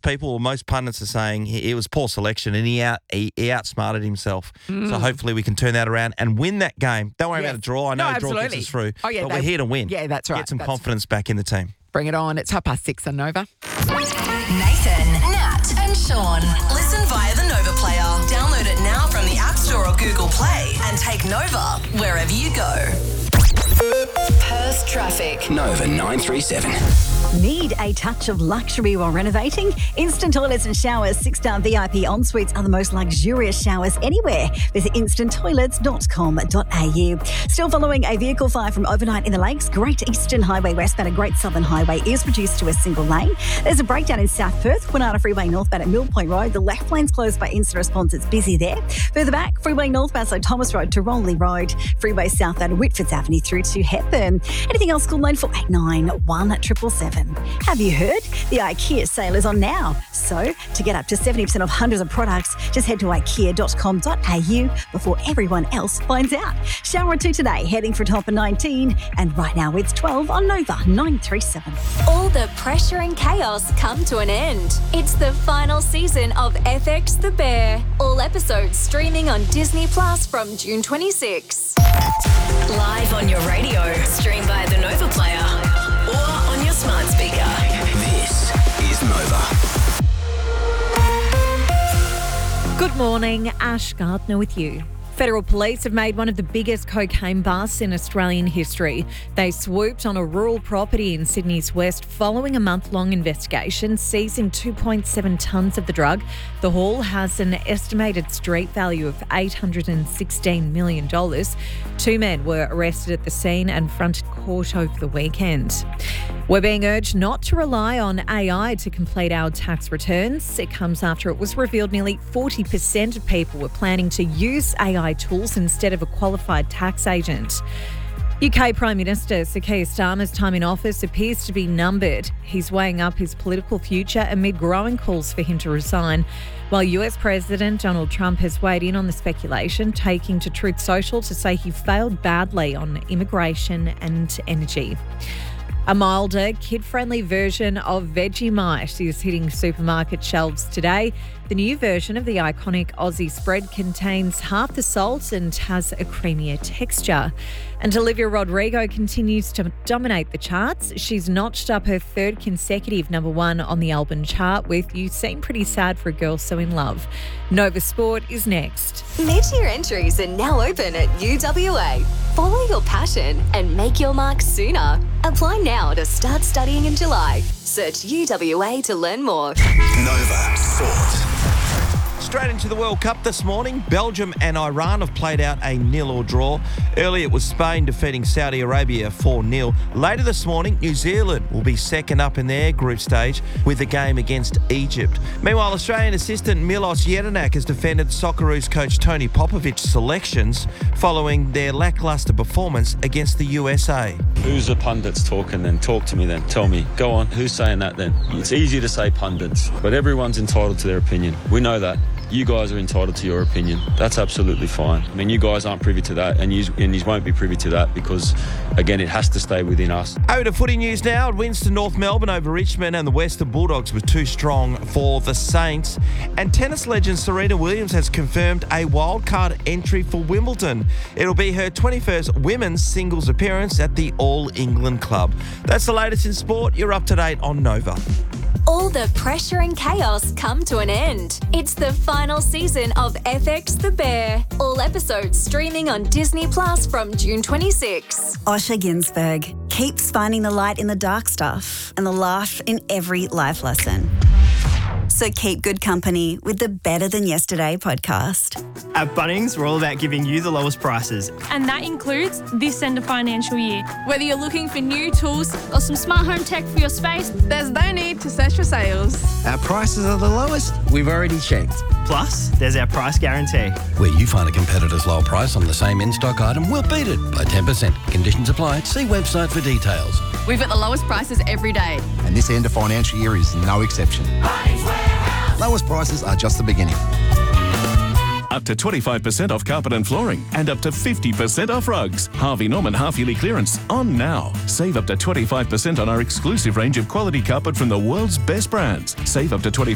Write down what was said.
people or most pundits are saying it was poor selection and he outsmarted himself. So hopefully we can turn that around and win that game. Don't worry about a draw. I know a draw gets us through. Oh, yeah, but we're here to win. Yeah, that's right. Get some confidence back in the team. Bring it on. It's 6:30 on Nova. Nathan, Nat and Sean. Listen via the Nova player. Download it now from the App Store or Google Play and take Nova wherever you go. Perth traffic. Nova 937. Need a touch of luxury while renovating? Instant toilets and showers 6-star VIP ensuites are the most luxurious showers anywhere. Visit instanttoilets.com.au. Still following a vehicle fire from overnight in the Lakes, Great Eastern Highway westbound and Great Southern Highway is reduced to a single lane. There's a breakdown in South Perth, Kwinana Freeway northbound at Mill Point Road. The left lane's closed by instant response. It's busy there. Further back, Freeway northbound, so Thomas Road to Ronley Road. Freeway southbound at Whitfords Avenue through to Hepburn. Anything else, call 9489 1777. Have you heard? The IKEA sale is on now. So, to get up to 70% off hundreds of products, just head to ikea.com.au before everyone else finds out. Shower or two today, heading for a top of 19. And right now it's 12 on Nova 937. All the pressure and chaos come to an end. It's the final season of FX The Bear. All episodes streaming on Disney Plus from June 26. Live on your radio. Stream via the Nova player or on your smart speaker. This is Nova. Good morning, Ash Gardner with you. Federal police have made one of the biggest cocaine busts in Australian history. They swooped on a rural property in Sydney's west following a month-long investigation, seizing 2.7 tonnes of the drug. The haul has an estimated street value of $816 million. 2 men were arrested at the scene and fronted court over the weekend. We're being urged not to rely on AI to complete our tax returns. It comes after it was revealed nearly 40% of people were planning to use AI tools instead of a qualified tax agent. UK Prime Minister Sir Keir Starmer's time in office appears to be numbered. He's weighing up his political future amid growing calls for him to resign, while US President Donald Trump has weighed in on the speculation, taking to Truth Social to say he failed badly on immigration and energy. A milder, kid-friendly version of Vegemite is hitting supermarket shelves today. The new version of the iconic Aussie spread contains half the salt and has a creamier texture. And Olivia Rodrigo continues to dominate the charts. She's notched up her third consecutive #1 on the album chart with You Seem Pretty Sad for a Girl So In Love. Nova Sport is next. Mid-year entries are now open at UWA. Follow your passion and make your mark sooner. Apply now to start studying in July. Search UWA to learn more. Nova Sport. Straight into the World Cup this morning. Belgium and Iran have played out a 0-0 draw. Earlier it was Spain defeating Saudi Arabia 4-0. Later this morning, New Zealand will be second up in their group stage with a game against Egypt. Meanwhile, Australian assistant Milos Jedinak has defended Socceroos coach Tony Popovic's selections following their lacklustre performance against the USA. Who's the pundits talking then? Talk to me then. Tell me. Go on. Who's saying that then? It's easy to say pundits, but everyone's entitled to their opinion. We know that. You guys are entitled to your opinion. That's absolutely fine. I mean, you guys aren't privy to that, and you won't be privy to that because, again, it has to stay within us. Over to footy news now. It wins to North Melbourne over Richmond, and the Western Bulldogs were too strong for the Saints. And tennis legend Serena Williams has confirmed a wildcard entry for Wimbledon. It'll be her 21st women's singles appearance at the All England Club. That's the latest in sport. You're up to date on Nova. All the pressure and chaos come to an end. It's the final season of FX The Bear. All episodes streaming on Disney Plus from June 26. Osher Ginsberg keeps finding the light in the dark stuff and the laugh in every life lesson. So keep good company with the Better Than Yesterday podcast. At Bunnings, we're all about giving you the lowest prices. And that includes this end of financial year. Whether you're looking for new tools or some smart home tech for your space, there's no need to search for sales. Our prices are the lowest. We've already checked. Plus, there's our price guarantee. Where you find a competitor's low price on the same in-stock item, we'll beat it by 10%. Conditions apply. See website for details. We've got the lowest prices every day. And this end of financial year is no exception. Lowest prices are just the beginning. Up to 25% off carpet and flooring and up to 50% off rugs. Harvey Norman half-yearly clearance on now. Save up to 25% on our exclusive range of quality carpet from the world's best brands. Save up to 25%